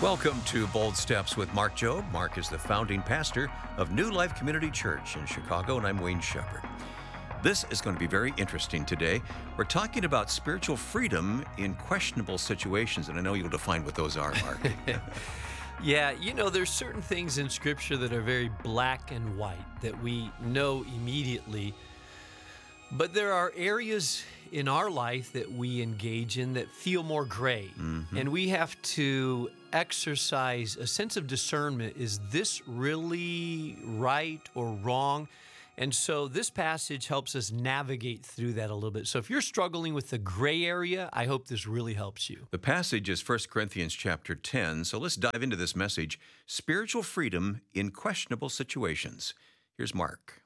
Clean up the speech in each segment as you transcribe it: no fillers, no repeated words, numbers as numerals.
Welcome to Bold Steps with Mark Jobe. Mark is the founding pastor of New Life Community Church in Chicago, and I'm Wayne Shepherd. This is going to be very interesting today. We're talking about spiritual freedom in questionable situations, and I know you'll define what those are, Mark. Yeah, there's certain things in Scripture that are very black and white that we know immediately. But there are areas in our life that we engage in that feel more gray. And we have to exercise a sense of discernment. Is this really right or wrong? And so this passage helps us navigate through that a little bit. So if you're struggling with the gray area, I hope this really helps you. The passage is 1 Corinthians chapter 10, so let's dive into this message, Spiritual Freedom in Questionable Situations. Here's Mark.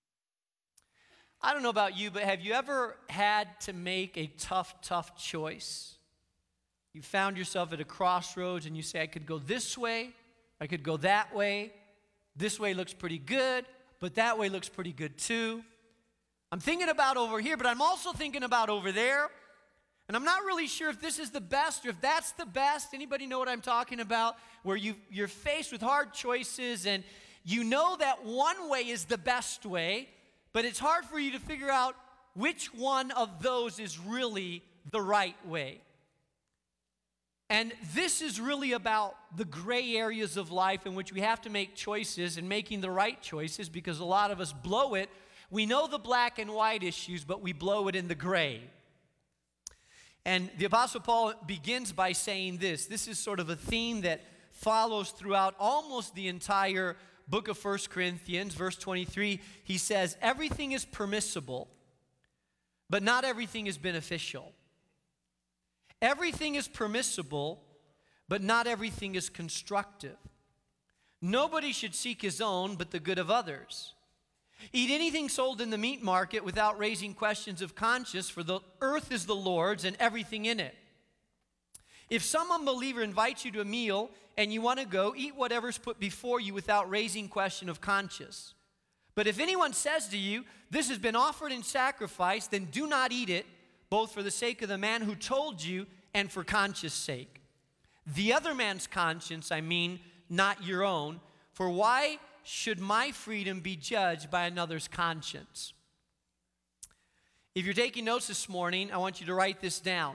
I don't know about you, but have you ever had to make a tough choice? You found yourself at a crossroads and you say, I could go this way, I could go that way. This way looks pretty good, but that way looks pretty good too. I'm thinking about over here, but I'm also thinking about over there. And I'm not really sure if this is the best or if that's the best. Anybody know what I'm talking about? Where you're faced with hard choices and you know that one way is the best way, but it's hard for you to figure out which one of those is really the right way. And this is really about the gray areas of life in which we have to make choices and making the right choices because a lot of us blow it. We know the black and white issues, but we blow it in the gray. And the Apostle Paul begins by saying this. This is sort of a theme that follows throughout almost the entire book of 1 Corinthians, verse 23, he says, everything is permissible, but not everything is beneficial. Everything is permissible, but not everything is constructive. Nobody should seek his own, but the good of others. Eat anything sold in the meat market without raising questions of conscience, for the earth is the Lord's and everything in it. If some unbeliever invites you to a meal and you want to go, eat whatever's put before you without raising question of conscience. But if anyone says to you, this has been offered in sacrifice, then do not eat it, both for the sake of the man who told you and for conscience sake. The other man's conscience, not your own, for why should my freedom be judged by another's conscience? If you're taking notes this morning, I want you to write this down.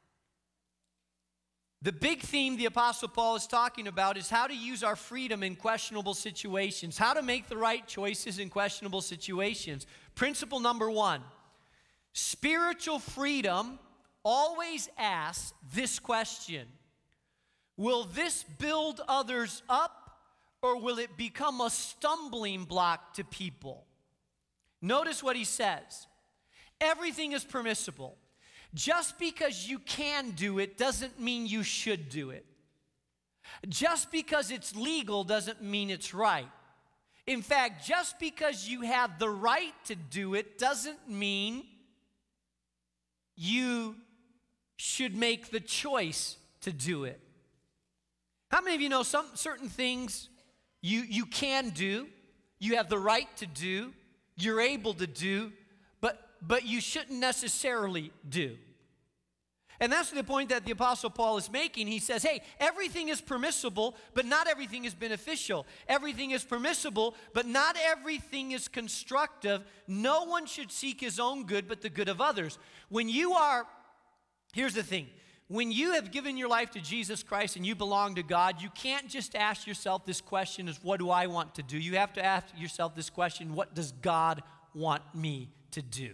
The big theme the Apostle Paul is talking about is how to use our freedom in questionable situations, how to make the right choices in questionable situations. Principle number one, spiritual freedom always asks this question: will this build others up or will it become a stumbling block to people? Notice what he says. Everything is permissible. Just because you can do it doesn't mean you should do it. Just because it's legal doesn't mean it's right. In fact, just because you have the right to do it doesn't mean you should make the choice to do it. How many of you know some certain things you can do, you have the right to do, you're able to do, but you shouldn't necessarily do? And that's the point that the Apostle Paul is making. He says, hey, everything is permissible, but not everything is beneficial. Everything is permissible, but not everything is constructive. No one should seek his own good, but the good of others. Here's the thing. When you have given your life to Jesus Christ and you belong to God, you can't just ask yourself this question of what do I want to do? You have to ask yourself this question, what does God want me to do?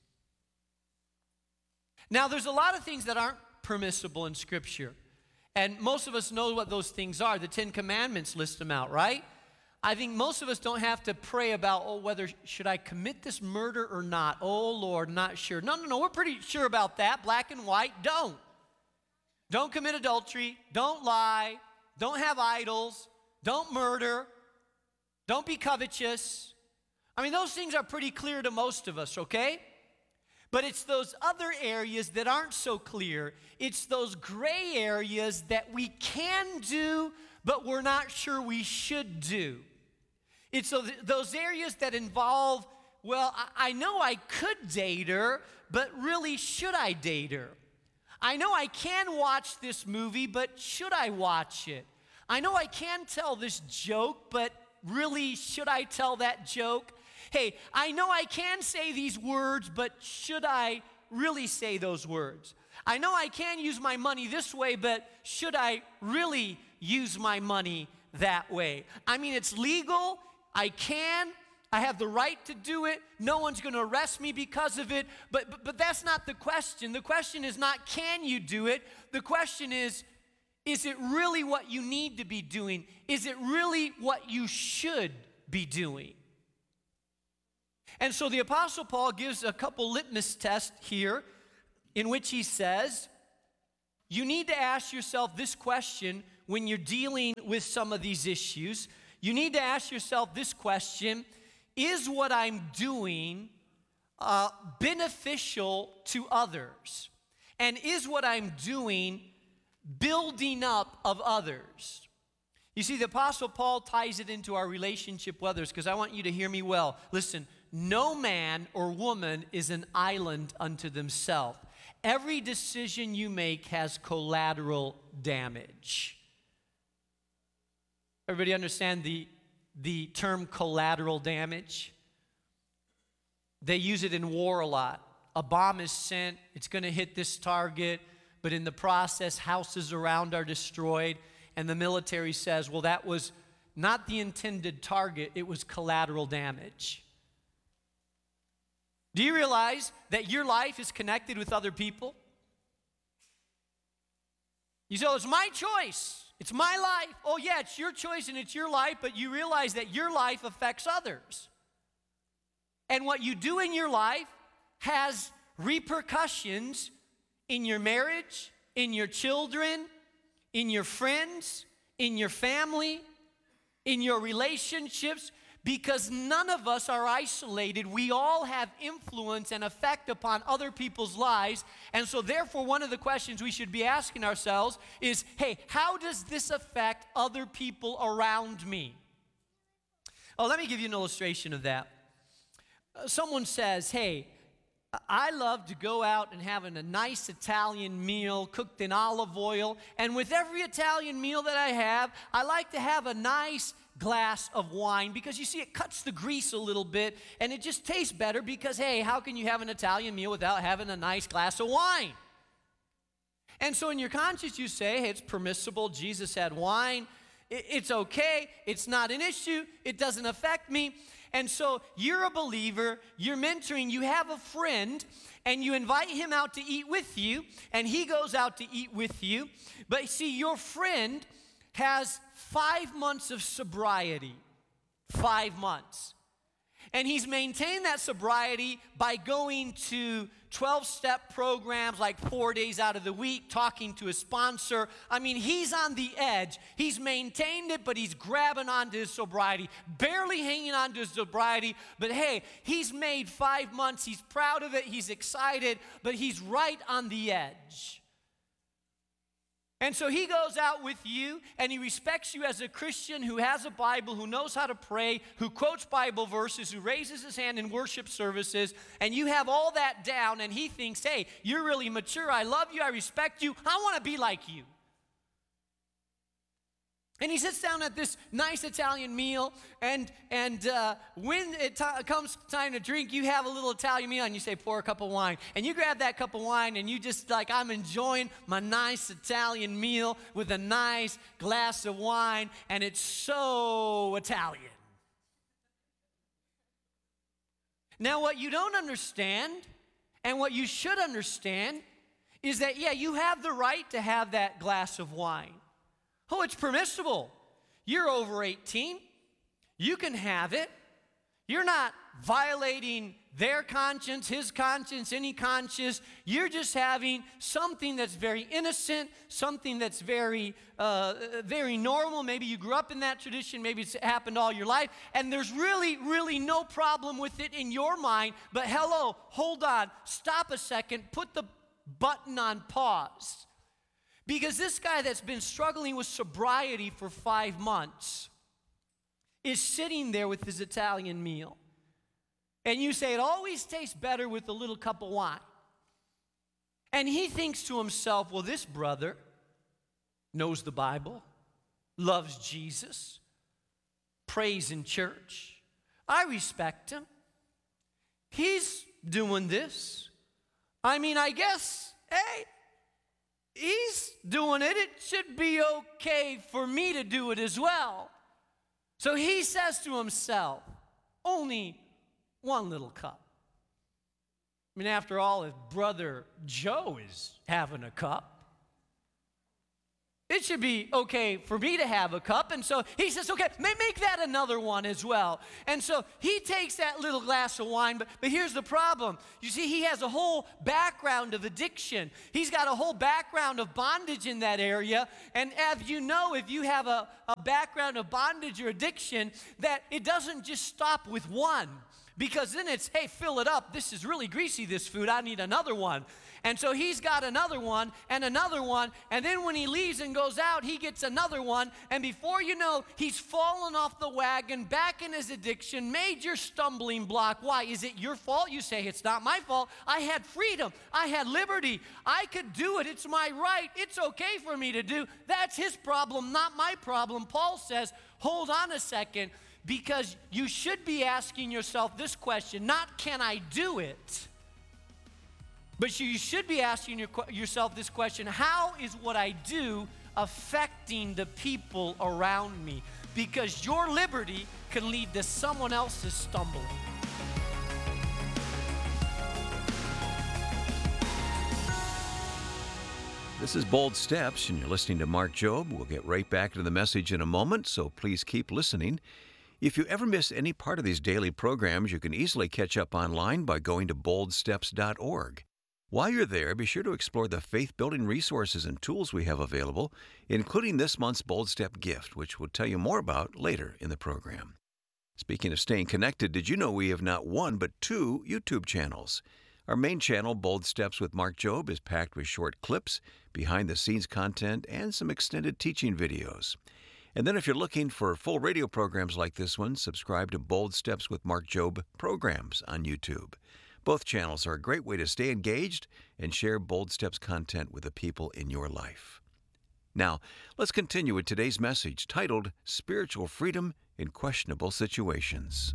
Now, there's a lot of things that aren't permissible in Scripture, and most of us know what those things are. The Ten Commandments list them out, right? I think most of us don't have to pray about, whether should I commit this murder or not? Oh, Lord, not sure. No, we're pretty sure about that, black and white. Don't commit adultery, don't lie, don't have idols, don't murder, don't be covetous. Those things are pretty clear to most of us, okay? But it's those other areas that aren't so clear. It's those gray areas that we can do, but we're not sure we should do. It's those areas that involve, I know I could date her, but really, should I date her? I know I can watch this movie, but should I watch it? I know I can tell this joke, but really, should I tell that joke? Hey, I know I can say these words, but should I really say those words? I know I can use my money this way, but should I really use my money that way? I mean, it's legal. I have the right to do it. No one's going to arrest me because of it. But that's not the question. The question is not, can you do it? The question is it really what you need to be doing? Is it really what you should be doing? And so the Apostle Paul gives a couple litmus tests here in which he says, you need to ask yourself this question when you're dealing with some of these issues. You need to ask yourself this question: is what I'm doing beneficial to others? And is what I'm doing building up of others? You see, the Apostle Paul ties it into our relationship with others, because I want you to hear me well. Listen, no man or woman is an island unto themselves. Every decision you make has collateral damage. Everybody understand the term collateral damage? They use it in war a lot. A bomb is sent, it's going to hit this target, but in the process, houses around are destroyed, and the military says, well, that was not the intended target, it was collateral damage. Do you realize that your life is connected with other people? You say, oh, it's my choice. It's my life. Oh, yeah, it's your choice and it's your life, but you realize that your life affects others. And what you do in your life has repercussions in your marriage, in your children, in your friends, in your family, in your relationships, because none of us are isolated. We all have influence and effect upon other people's lives. And so therefore, one of the questions we should be asking ourselves is, hey, how does this affect other people around me? Oh, let me give you an illustration of that. Someone says, hey, I love to go out and have a nice Italian meal cooked in olive oil. And with every Italian meal that I have, I like to have a nice glass of wine, because you see, it cuts the grease a little bit and it just tastes better, because hey, how can you have an Italian meal without having a nice glass of wine? And so in your conscience you say, hey, it's permissible. Jesus had wine. It's okay. It's not an issue. It doesn't affect me. And so you're a believer, you're mentoring, you have a friend, and you invite him out to eat with you, and he goes out to eat with you. But see, your friend has 5 months of sobriety. 5 months. And he's maintained that sobriety by going to 12-step programs like 4 days out of the week, talking to a sponsor. I mean, he's on the edge. He's maintained it, but he's grabbing onto his sobriety, barely hanging on to his sobriety. But hey, he's made 5 months. He's proud of it. He's excited, but he's right on the edge. And so he goes out with you, and he respects you as a Christian who has a Bible, who knows how to pray, who quotes Bible verses, who raises his hand in worship services, and you have all that down, and he thinks, hey, you're really mature, I love you, I respect you, I want to be like you. And he sits down at this nice Italian meal, and when it comes time to drink, you have a little Italian meal, and you say, pour a cup of wine. And you grab that cup of wine, and you just like, I'm enjoying my nice Italian meal with a nice glass of wine, and it's so Italian. Now, what you don't understand, and what you should understand, is that, yeah, you have the right to have that glass of wine. Oh, it's permissible. You're over 18. You can have it. You're not violating their conscience, his conscience, any conscience. You're just having something that's very innocent, something that's very normal. Maybe you grew up in that tradition. Maybe it's happened all your life. And there's really no problem with it in your mind. But hello, hold on. Stop a second. Put the button on pause. Because this guy that's been struggling with sobriety for 5 months is sitting there with his Italian meal. And you say, it always tastes better with a little cup of wine. And he thinks to himself, well, this brother knows the Bible, loves Jesus, prays in church. I respect him. He's doing this. I mean, I guess, hey, he's doing it. It should be okay for me to do it as well. So he says to himself, only one little cup. I mean, after all, if Brother Joe is having a cup, it should be okay for me to have a cup. And so he says, okay, make that another one as well. And so he takes that little glass of wine, but here's the problem. You see, he has a whole background of addiction. He's got a whole background of bondage in that area. And as you know, if you have a background of bondage or addiction, that it doesn't just stop with one. Because then it's, hey, fill it up. This is really greasy, this food. I need another one. And so he's got another one, and then when he leaves and goes out, he gets another one, and before you know, he's fallen off the wagon, back in his addiction, major stumbling block. Why? Is it your fault? You say, it's not my fault. I had freedom. I had liberty. I could do it. It's my right. It's okay for me to do. That's his problem, not my problem. Paul says, hold on a second, because you should be asking yourself this question, not can I do it? But you should be asking yourself this question, how is what I do affecting the people around me? Because your liberty can lead to someone else's stumbling. This is Bold Steps, and you're listening to Mark Jobe. We'll get right back to the message in a moment, so please keep listening. If you ever miss any part of these daily programs, you can easily catch up online by going to boldsteps.org. While you're there, be sure to explore the faith-building resources and tools we have available, including this month's Bold Step gift, which we'll tell you more about later in the program. Speaking of staying connected, did you know we have not one but two YouTube channels? Our main channel, Bold Steps with Mark Jobe, is packed with short clips, behind-the-scenes content, and some extended teaching videos. And then if you're looking for full radio programs like this one, subscribe to Bold Steps with Mark Jobe programs on YouTube. Both channels are a great way to stay engaged and share Bold Steps content with the people in your life. Now, let's continue with today's message titled Spiritual Freedom in Questionable Situations.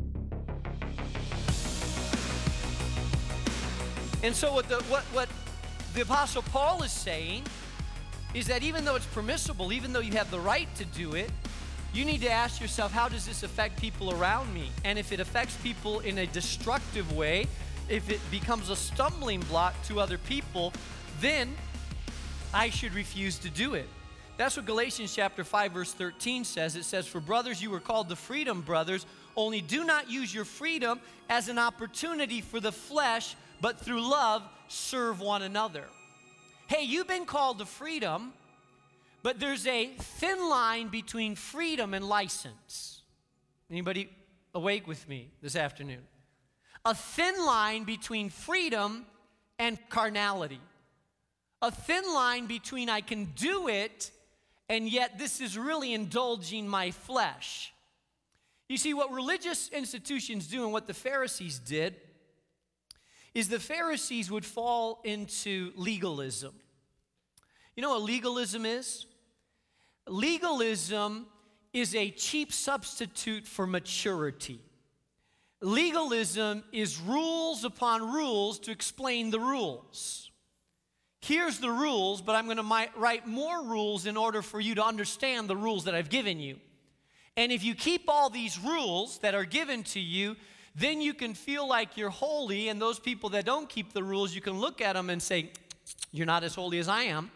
And so what the Apostle Paul is saying is that even though it's permissible, even though you have the right to do it, you need to ask yourself, how does this affect people around me? And if it affects people in a destructive way, if it becomes a stumbling block to other people, then I should refuse to do it. That's what Galatians chapter 5, verse 13 says. It says, for brothers, you were called to freedom, brothers, only do not use your freedom as an opportunity for the flesh, but through love, serve one another. Hey, you've been called to freedom, but there's a thin line between freedom and license. Anybody awake with me this afternoon? A thin line between freedom and carnality. A thin line between I can do it, and yet this is really indulging my flesh. You see, what religious institutions do and what the Pharisees did is the Pharisees would fall into legalism. You know what legalism is? Legalism is a cheap substitute for maturity. Legalism is rules upon rules to explain the rules. Here's the rules, but I'm going to write more rules in order for you to understand the rules that I've given you. And if you keep all these rules that are given to you, then you can feel like you're holy, and those people that don't keep the rules, you can look at them and say, you're not as holy as I am.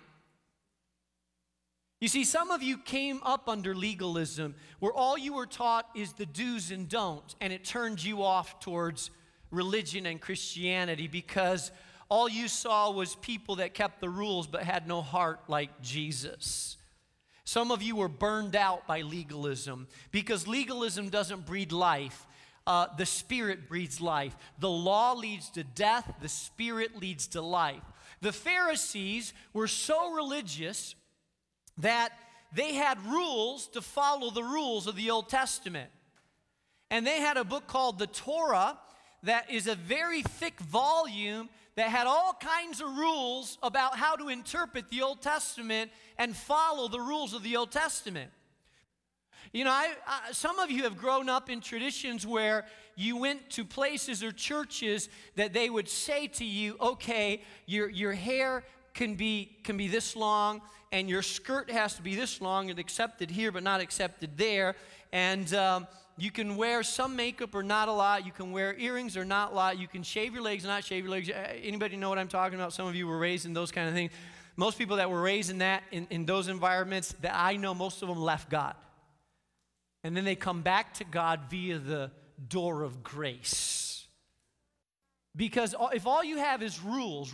You see, some of you came up under legalism where all you were taught is the do's and don'ts, and it turned you off towards religion and Christianity because all you saw was people that kept the rules but had no heart like Jesus. Some of you were burned out by legalism because legalism doesn't breed life. The Spirit breeds life. The law leads to death. The Spirit leads to life. The Pharisees were so religious that they had rules to follow the rules of the Old Testament. And they had a book called the Torah that is a very thick volume that had all kinds of rules about how to interpret the Old Testament and follow the rules of the Old Testament. You know, some of you have grown up in traditions where you went to places or churches that they would say to you, okay, your hair can be this long, and your skirt has to be this long and accepted here but not accepted there, and you can wear some makeup or not a lot, you can wear earrings or not a lot, you can shave your legs or not shave your legs. Anybody know what I'm talking about? Some of you were raised in those kind of things. Most people that were raised in that, in those environments, that I know, most of them left God. And then they come back to God via the door of grace. Because if all you have is rules,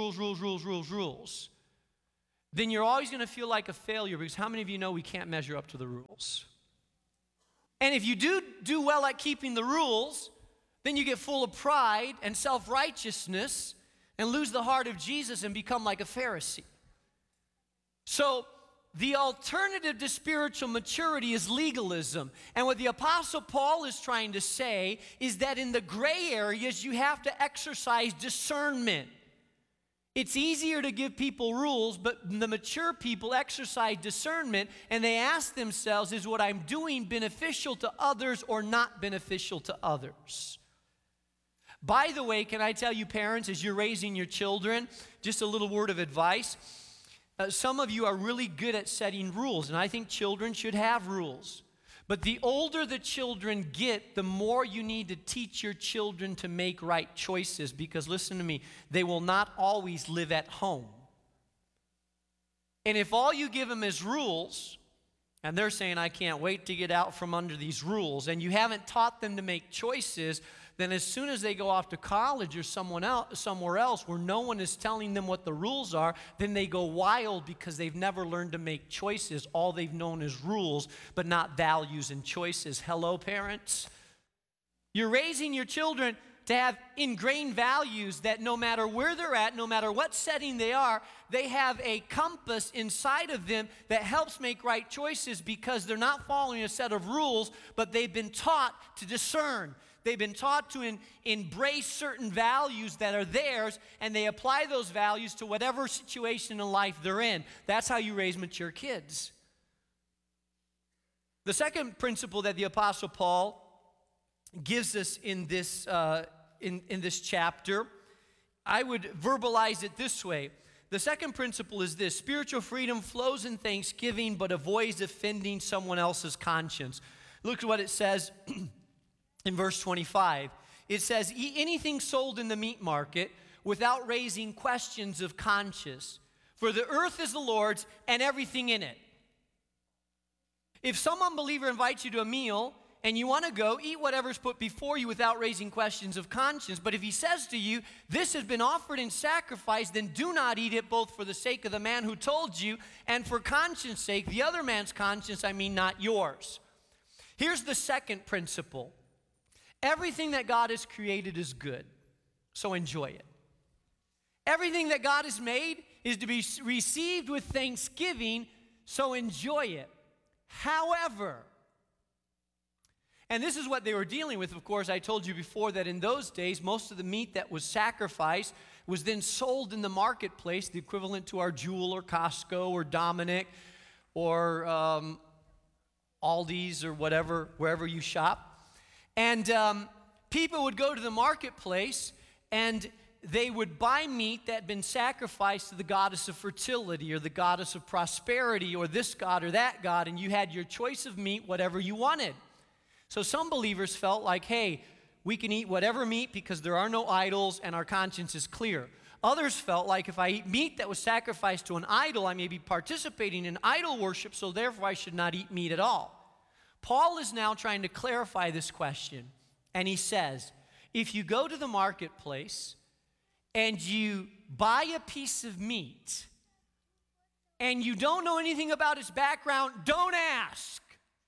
then you're always going to feel like a failure, because how many of you know we can't measure up to the rules? And if you do well at keeping the rules, then you get full of pride and self-righteousness and lose the heart of Jesus and become like a Pharisee. So the alternative to spiritual maturity is legalism. And what the Apostle Paul is trying to say is that in the gray areas, you have to exercise discernment. It's easier to give people rules, but the mature people exercise discernment, and they ask themselves, is what I'm doing beneficial to others or not beneficial to others? By the way, can I tell you, parents, as you're raising your children, just a little word of advice. Some of you are really good at setting rules, and I think children should have rules. But the older the children get, the more you need to teach your children to make right choices, because listen to me, they will not always live at home. And if all you give them is rules, and they're saying, I can't wait to get out from under these rules, and you haven't taught them to make choices, then as soon as they go off to college or somewhere else where no one is telling them what the rules are, then they go wild because they've never learned to make choices. All they've known is rules, but not values and choices. Hello, parents? You're raising your children to have ingrained values that no matter where they're at, no matter what setting they are, they have a compass inside of them that helps make right choices, because they're not following a set of rules, but they've been taught to discern. They've been taught to embrace certain values that are theirs, and they apply those values to whatever situation in life they're in. That's how you raise mature kids. The second principle that the Apostle Paul gives us in this chapter, I would verbalize it this way. The second principle is this: spiritual freedom flows in thanksgiving but avoids offending someone else's conscience. Look at what it says in verse 25. It says, eat anything sold in the meat market without raising questions of conscience, for the earth is the Lord's and everything in it. If some unbeliever invites you to a meal and you want to go, eat whatever's put before you without raising questions of conscience. But if he says to you, this has been offered in sacrifice, then do not eat it, both for the sake of the man who told you and for conscience sake, the other man's conscience, I mean not yours. Here's the second principle. Everything that God has created is good, so enjoy it. Everything that God has made is to be received with thanksgiving, so enjoy it. However, and this is what they were dealing with, of course. I told you before that in those days, most of the meat that was sacrificed was then sold in the marketplace, the equivalent to our Jewel or Costco or Dominic or Aldi's or whatever, wherever you shop. And people would go to the marketplace and they would buy meat that had been sacrificed to the goddess of fertility or the goddess of prosperity or this god or that god, and you had your choice of meat, whatever you wanted. So some believers felt like, hey, we can eat whatever meat because there are no idols and our conscience is clear. Others felt like if I eat meat that was sacrificed to an idol, I may be participating in idol worship, so therefore I should not eat meat at all. Paul is now trying to clarify this question, and he says, if you go to the marketplace and you buy a piece of meat and you don't know anything about its background, don't ask.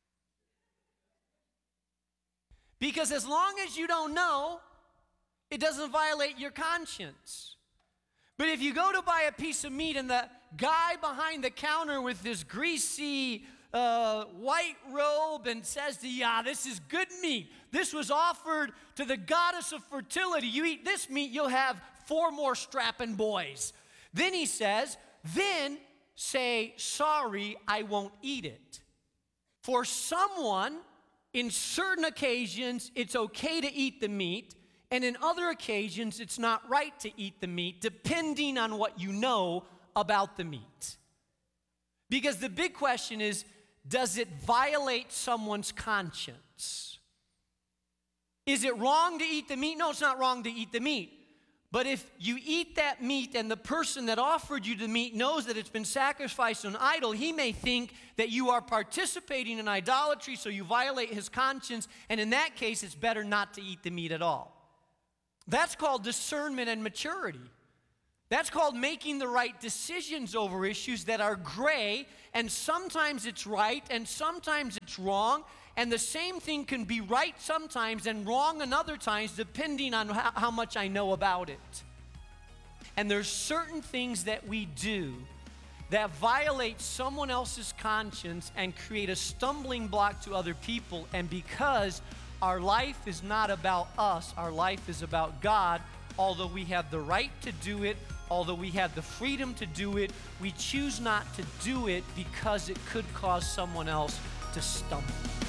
Because as long as you don't know, it doesn't violate your conscience. But if you go to buy a piece of meat and the guy behind the counter with this greasy white robe and says to you, this is good meat. This was offered to the goddess of fertility. You eat this meat, you'll have 4 more strapping boys. Then he says, then say, sorry, I won't eat it. For someone, in certain occasions, it's okay to eat the meat, and in other occasions, it's not right to eat the meat, depending on what you know about the meat. Because the big question is, does it violate someone's conscience? Is it wrong to eat the meat? No, it's not wrong to eat the meat. But if you eat that meat and the person that offered you the meat knows that it's been sacrificed to an idol, he may think that you are participating in idolatry, so you violate his conscience, and in that case, it's better not to eat the meat at all. That's called discernment and maturity. That's called making the right decisions over issues that are gray, and sometimes it's right and sometimes it's wrong, and the same thing can be right sometimes and wrong in other times depending on how much I know about it. And there's certain things that we do that violate someone else's conscience and create a stumbling block to other people, and because our life is not about us, our life is about God. Although we have the right to do it, although we have the freedom to do it, we choose not to do it because it could cause someone else to stumble.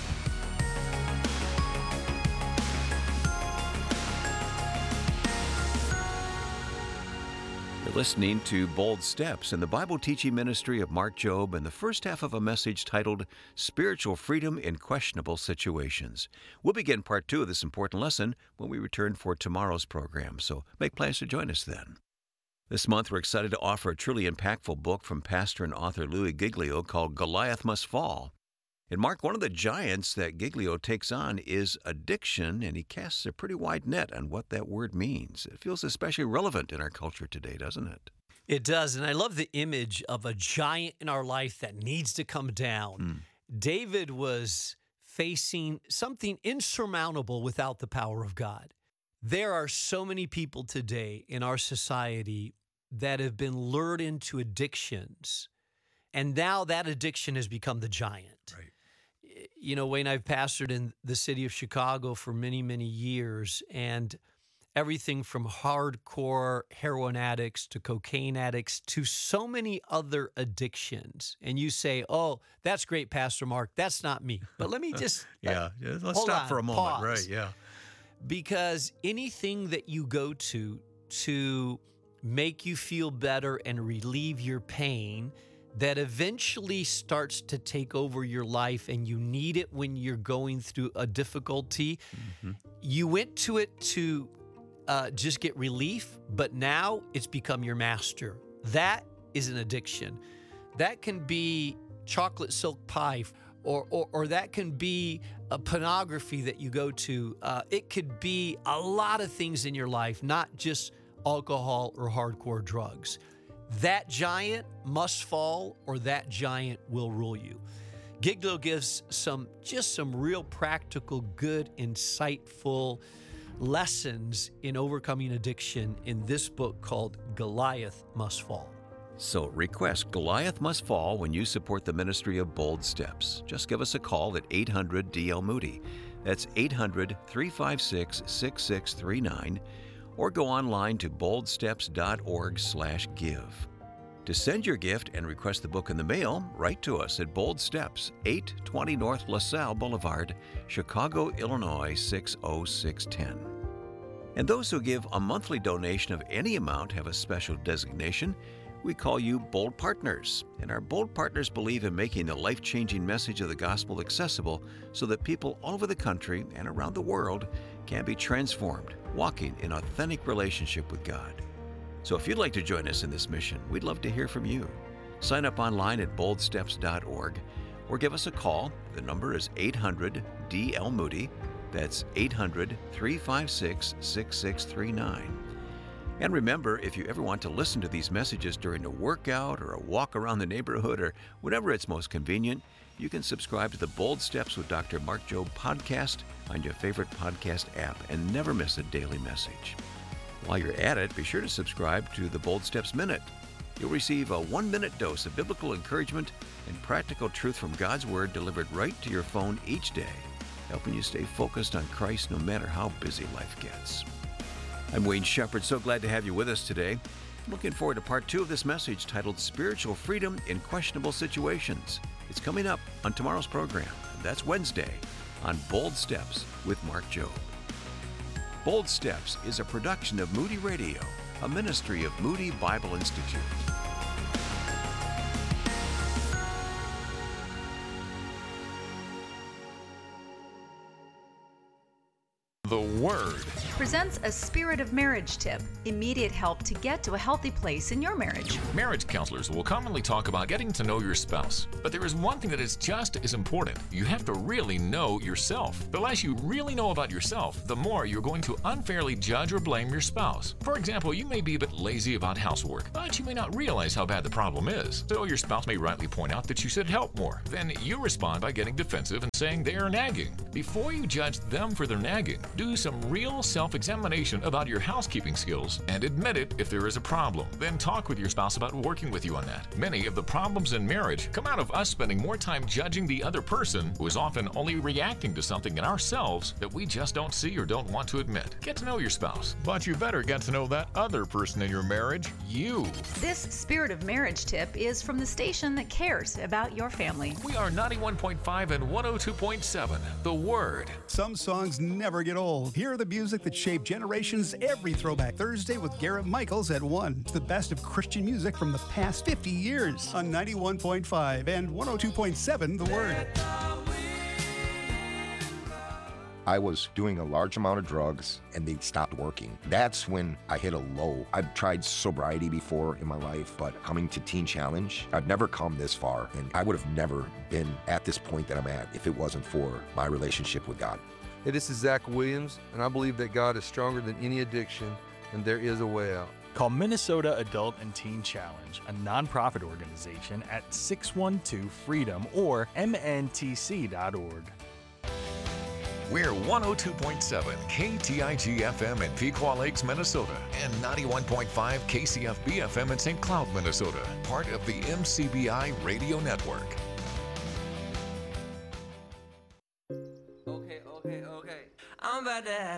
You're listening to Bold Steps in the Bible teaching ministry of Mark Jobe and the first half of a message titled Spiritual Freedom in Questionable Situations. We'll begin part 2 of this important lesson when we return for tomorrow's program, so make plans to join us then. This month, we're excited to offer a truly impactful book from pastor and author Louis Giglio called Goliath Must Fall. In Mark, one of the giants that Giglio takes on is addiction, and he casts a pretty wide net on what that word means. It feels especially relevant in our culture today, doesn't it? It does, and I love the image of a giant in our life that needs to come down. David was facing something insurmountable without the power of God. There are so many people today in our society that have been lured into addictions, and now that addiction has become the giant. Right. You know, Wayne, I've pastored in the city of Chicago for many, many years, and everything from hardcore heroin addicts to cocaine addicts to so many other addictions. And you say, oh, that's great, Pastor Mark. That's not me. But let me just Let's stop for a moment. Pause. Right, yeah. Because anything that you go to make you feel better and relieve your pain that eventually starts to take over your life, and you need it when you're going through a difficulty. You went to it to just get relief, but now it's become your master. That is an addiction. That can be chocolate silk pie, or that can be a pornography that you go to. It could be a lot of things in your life, not just alcohol or hardcore drugs. That giant must fall, or that giant will rule you. Giglio gives some real practical, good, insightful lessons in overcoming addiction in this book called Goliath Must Fall. So request Goliath Must Fall when you support the ministry of Bold Steps. Just give us a call at 800-DL-MOODY. That's 800-356-6639. Or go online to boldsteps.org/give. To send your gift and request the book in the mail, write to us at Bold Steps, 820 North LaSalle Boulevard, Chicago, Illinois, 60610. And those who give a monthly donation of any amount have a special designation. We call you Bold Partners. And our Bold Partners believe in making the life-changing message of the gospel accessible so that people all over the country and around the world can be transformed, walking in authentic relationship with God. So if you'd like to join us in this mission, we'd love to hear from you. Sign up online at boldsteps.org or give us a call. The number is 800-DL-MOODY. That's 800-356-6639. And remember, if you ever want to listen to these messages during a workout or a walk around the neighborhood or whenever it's most convenient, you can subscribe to the Bold Steps with Dr. Mark Jobe podcast on your favorite podcast app and never miss a daily message. While you're at it, be sure to subscribe to the Bold Steps Minute. You'll receive a 1-minute dose of biblical encouragement and practical truth from God's Word delivered right to your phone each day, helping you stay focused on Christ no matter how busy life gets. I'm Wayne Shepherd. So glad to have you with us today. Looking forward to part 2 of this message titled Spiritual Freedom in Questionable Situations. It's coming up on tomorrow's program. That's Wednesday on Bold Steps with Mark Jobe. Bold Steps is a production of Moody Radio, a ministry of Moody Bible Institute. The Word presents a Spirit of Marriage tip, immediate help to get to a healthy place in your marriage. Marriage counselors will commonly talk about getting to know your spouse, but there is one thing that is just as important. You have to really know yourself. The less you really know about yourself, the more you're going to unfairly judge or blame your spouse. For example, you may be a bit lazy about housework, but you may not realize how bad the problem is. So your spouse may rightly point out that you should help more. Then you respond by getting defensive and saying they are nagging. Before you judge them for their nagging, do some real self-examination about your housekeeping skills and admit it if there is a problem. Then talk with your spouse about working with you on that. Many of the problems in marriage come out of us spending more time judging the other person, who is often only reacting to something in ourselves that we just don't see or don't want to admit. Get to know your spouse, but you better get to know that other person in your marriage, you. This Spirit of Marriage tip is from the station that cares about your family. We are 91.5 and 102.7, The Word. Some songs never get old. Hear the music that shaped generations every Throwback Thursday with Garrett Michaels at 1. It's the best of Christian music from the past 50 years on 91.5 and 102.7 The Word. I was doing a large amount of drugs and they stopped working. That's when I hit a low. I've tried sobriety before in my life, but coming to Teen Challenge, I've never come this far, and I would have never been at this point that I'm at if it wasn't for my relationship with God. Hey, this is Zach Williams, and I believe that God is stronger than any addiction, and there is a way out. Call Minnesota Adult and Teen Challenge, a nonprofit organization, at 612-FREEDOM or mntc.org. We're 102.7 KTIG FM in Pequot Lakes, Minnesota, and 91.5 KCFB FM in St. Cloud, Minnesota, part of the MCBI Radio Network. Okay. I'm about to have